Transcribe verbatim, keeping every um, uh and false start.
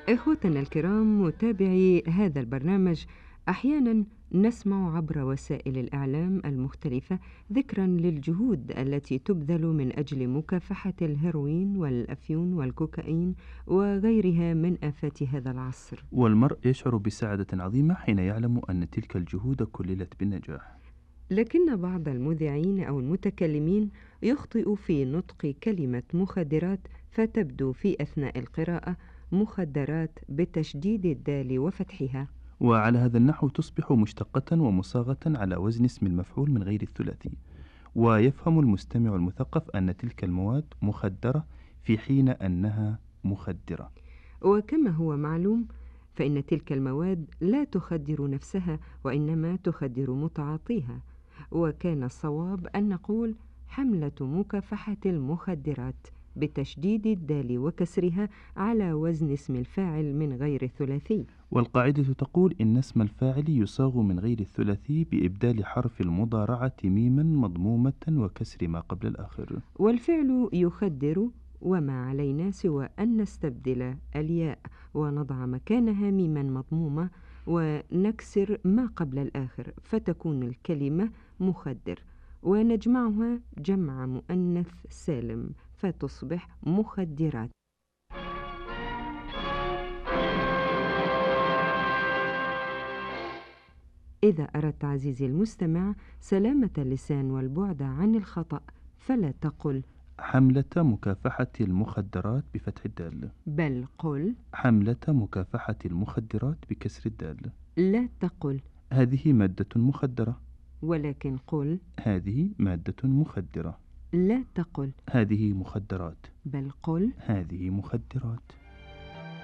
إخوتنا الكرام متابعي هذا البرنامج، أحيانا نسمع عبر وسائل الإعلام المختلفة ذكرا للجهود التي تبذل من أجل مكافحة الهيروين والأفيون والكوكايين وغيرها من آفات هذا العصر. والمرء يشعر بسعادة عظيمة حين يعلم أن تلك الجهود كللت بالنجاح. لكن بعض المذيعين أو المتكلمين يخطئ في نطق كلمة مخدرات، فتبدو في أثناء القراءة مخدرات بتشديد الدال وفتحها. وعلى هذا النحو تصبح مشتقة ومصاغة على وزن اسم المفعول من غير الثلاثي، ويفهم المستمع المثقف أن تلك المواد مخدرة في حين أنها مخدرة. وكما هو معلوم، فإن تلك المواد لا تخدر نفسها، وإنما تخدر متعاطيها. وكان الصواب أن نقول حملة مكافحة المخدرات بتشديد الدال وكسرها على وزن اسم الفاعل من غير الثلاثي. والقاعدة تقول إن اسم الفاعل يصاغ من غير الثلاثي بإبدال حرف المضارعة ميما مضمومة وكسر ما قبل الآخر. والفعل يخدر، وما علينا سوى أن نستبدل الياء ونضع مكانها ميما مضمومة ونكسر ما قبل الآخر، فتكون الكلمة مخدر، ونجمعها جمع مؤنث سالم فتصبح مخدرات. إذا أردت عزيزي المستمع سلامة اللسان والبعد عن الخطأ، فلا تقل حملة مكافحة المخدرات بفتح الدال، بل قل حملة مكافحة المخدرات بكسر الدال. لا تقل هذه مادة مخدرة، ولكن قل هذه مادة مخدرة. لا تقل هذه مخدرات، بل قل هذه مخدرات.